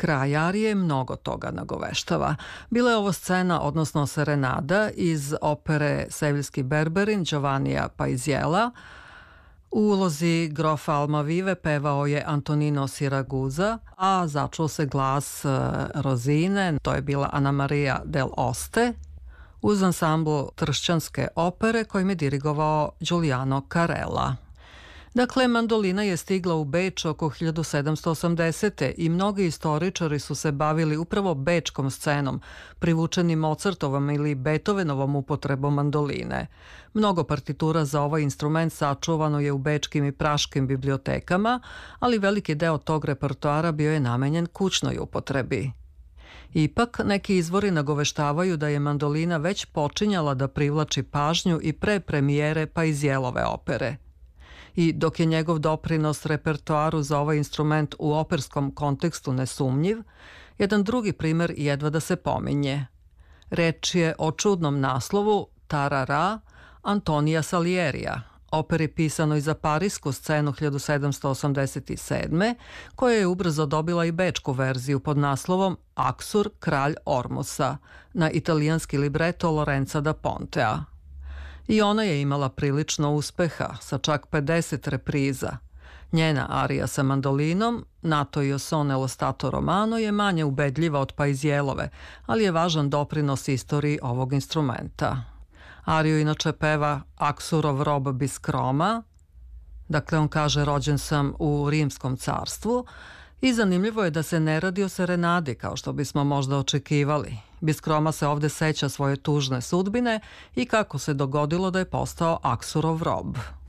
Kraj arije mnogo toga nagoveštava. Bila je ovo scena, odnosno serenada iz opere Seviljski Berberin Giovannija Paisiella. U ulozi grofa Almavive pevao je Antonino Siraguza, a začuo se glas Rozine, to je bila Ana Maria del Oste, uz ansambl Tršćanske opere kojim je dirigovao Giuliano Carella. Dakle, mandolina je stigla u Beč oko 1780. i mnogi istoričari su se bavili upravo bečkom scenom, privučeni Mozartovom ili Beethovenovom upotrebom mandoline. Mnogo partitura za ovaj instrument sačuvano je u bečkim i praškim bibliotekama, ali veliki deo tog repertoara bio je namenjen kućnoj upotrebi. Ipak, neki izvori nagoveštavaju da je mandolina već počinjala da privlači pažnju i pre premijere Paisiellove opere. I dok je njegov doprinos repertoaru za ovaj instrument u operskom kontekstu nesumnjiv, jedan drugi primer jedva da se pominje. Reč je o čudnom naslovu Tarara Antonija Salierija, operi pisanoj za parisku scenu 1787. koja je ubrzo dobila i bečku verziju pod naslovom Aksur, kralj Ormusa, na italijanski libreto Lorenza da Pontea. I ona je imala prilično uspeha, sa čak 50 repriza. Njena arija sa mandolinom, Nato io son lo stato romano, je manje ubedljiva od Paisiellove, ali je važan doprinos istoriji ovog instrumenta. Ariju inače peva Aksurov rob Biskroma, dakle on kaže rođen sam u Rimskom carstvu, i zanimljivo je da se ne radi o serenadi kao što bismo možda očekivali. Biskroma se ovde seća svoje tužne sudbine i kako se dogodilo da je postao Aksurov rob.